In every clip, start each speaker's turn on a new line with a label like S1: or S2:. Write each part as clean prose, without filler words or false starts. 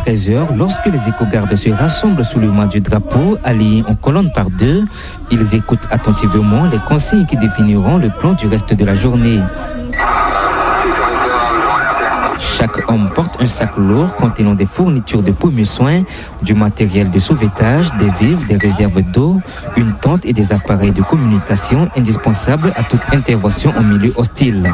S1: 13h, lorsque les éco-gardes se rassemblent sous le mât du drapeau, alliés en colonne par deux, ils écoutent attentivement les consignes qui définiront le plan du reste de la journée. Chaque homme porte un sac lourd contenant des fournitures de premiers soins, du matériel de sauvetage, des vivres, des réserves d'eau, une tente et des appareils de communication indispensables à toute intervention en milieu hostile.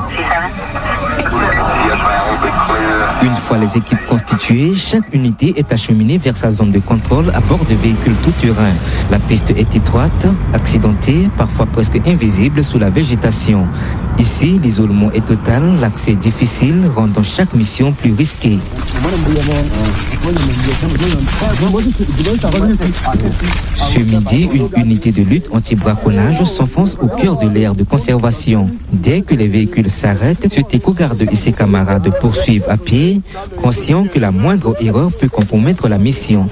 S1: Une fois les équipes constituées, chaque unité est acheminée vers sa zone de contrôle à bord de véhicules tout-terrain. La piste est étroite, accidentée, parfois presque invisible sous la végétation. Ici, l'isolement est total, l'accès difficile, rendant chaque mission plus risquée. Ce midi, une unité de lutte anti-braconnage s'enfonce au cœur de l'aire de conservation. Dès que les véhicules s'arrêtent, cet éco-garde et ses camarades poursuivent à pied, conscients que la moindre erreur peut compromettre la mission.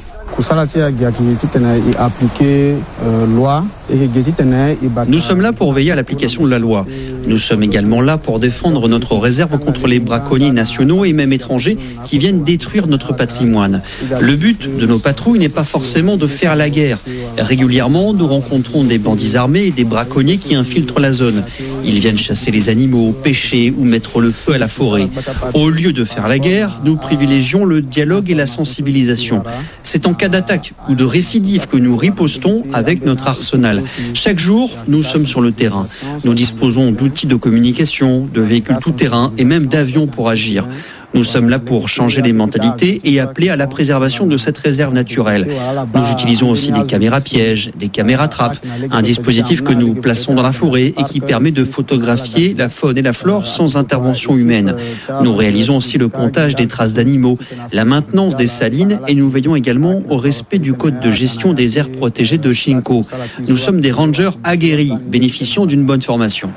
S2: Nous sommes là pour veiller à l'application de la loi. Nous sommes également là pour défendre notre réserve contre les braconniers nationaux et même étrangers qui viennent détruire notre patrimoine. Le but de nos patrouilles n'est pas forcément de faire la guerre. Régulièrement, nous rencontrons des bandits armés et des braconniers qui infiltrent la zone. Ils viennent chasser les animaux, pêcher ou mettre le feu à la forêt. Au lieu de faire la guerre, nous privilégions le dialogue et la sensibilisation. C'est en cas d'attaque ou de récidive que nous ripostons avec notre arsenal. Chaque jour, nous sommes sur le terrain. Nous disposons d'outils de communication, de véhicules tout-terrain et même d'avions pour agir. Nous sommes là pour changer les mentalités et appeler à la préservation de cette réserve naturelle. Nous utilisons aussi des caméras pièges, des caméras trappes, un dispositif que nous plaçons dans la forêt et qui permet de photographier la faune et la flore sans intervention humaine. Nous réalisons aussi le comptage des traces d'animaux, la maintenance des salines et nous veillons également au respect du code de gestion des aires protégées de Chinko. Nous sommes des rangers aguerris, bénéficiant d'une bonne formation.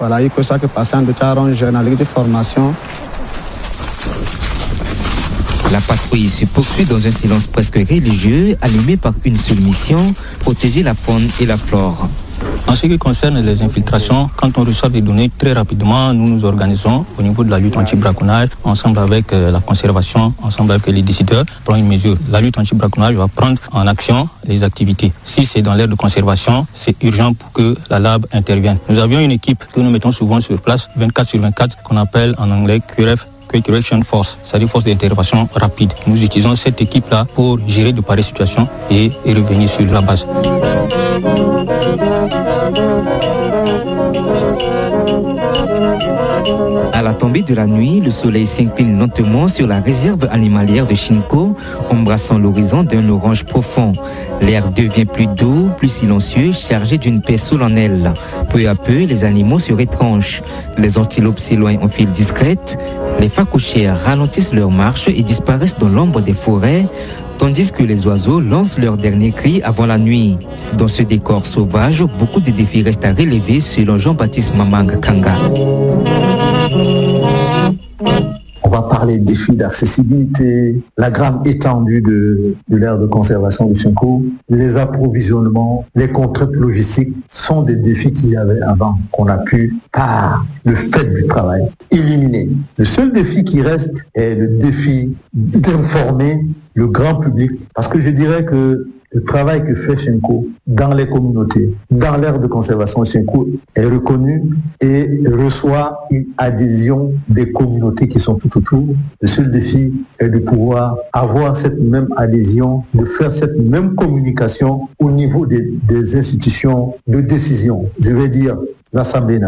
S1: La patrouille se poursuit dans un silence presque religieux, animé par une seule mission, protéger la faune et la flore.
S3: En ce qui concerne les infiltrations, quand on reçoit des données, très rapidement, nous nous organisons au niveau de la lutte anti-braconnage, ensemble avec la conservation, ensemble avec les décideurs, prendre une mesure. La lutte anti-braconnage va prendre en action les activités. Si c'est dans l'aire de conservation, c'est urgent pour que la LAB intervienne. Nous avions une équipe que nous mettons souvent sur place, 24/24, qu'on appelle en anglais QRF, Quick Reaction Force, c'est-à-dire force d'intervention rapide. Nous utilisons cette équipe-là pour gérer de pareilles situations et revenir sur la base.
S1: À la tombée de la nuit, le soleil s'incline lentement sur la réserve animalière de Chinko, embrassant l'horizon d'un orange profond. L'air devient plus doux, plus silencieux, chargé d'une paix solennelle. Peu à peu, les animaux se retranchent. Les antilopes s'éloignent en file discrète. Les phacochères ralentissent leur marche et disparaissent dans l'ombre des forêts, tandis que les oiseaux lancent leur dernier cri avant la nuit. Dans ce décor sauvage, beaucoup de défis restent à relever selon Jean-Baptiste Mamang Kanga.
S4: On va parler des défis d'accessibilité, la grande étendue de l'aire de conservation de Chinko, les approvisionnements, les contraintes logistiques sont des défis qu'il y avait avant, qu'on a pu, par le fait du travail, éliminer. Le seul défi qui reste est le défi d'informer le grand public, parce que je dirais que le travail que fait Chinko dans les communautés, dans l'aire de conservation Chinko est reconnu et reçoit une adhésion des communautés qui sont tout autour. Le seul défi est de pouvoir avoir cette même adhésion, de faire cette même communication au niveau des institutions de décision. Je vais dire l'Assemblée nationale.